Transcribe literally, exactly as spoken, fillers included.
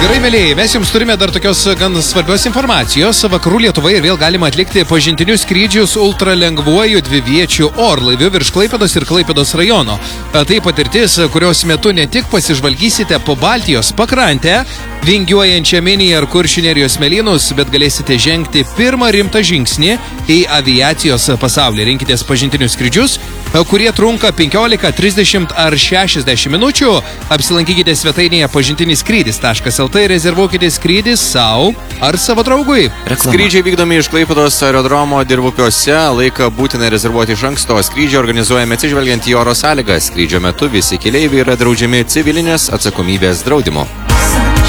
Gerai, mėlyjei, mes jums turime dar tokios gan svarbios informacijos. Vakarų Lietuvoje vėl galima atlikti pažintinius skrydžius ultralengvuoju dviviečiu orlaiviu virš Klaipėdos ir Klaipėdos rajono. Tai patirtis, kurios metu ne tik pasižvalgysite po Baltijos pakrantę, vingiuojančią Minį ar Kuršių nerijos smėlynus, bet galėsite žengti pirmą rimtą žingsnį į aviacijos pasaulį. Rinkitės pažintinius skrydžius, kurie trunka penkiolika, trisdešimt ar šešiasdešimt minučių. Apsilankykite svetainėje pažintinis skrydis taškas lt, rezervuokite skrydį savo ar savo draugui. Reklama. Skrydžiai vykdomi iš Klaipėdos aerodromo Dirvupiuose, laiką būtina rezervuoti iš anksto. Skrydžiai organizuojami atsižvelgiant į oro sąlygas. Skrydžio metu visi keleiviai yra draudžiami civilinės atsakomybės draudimu.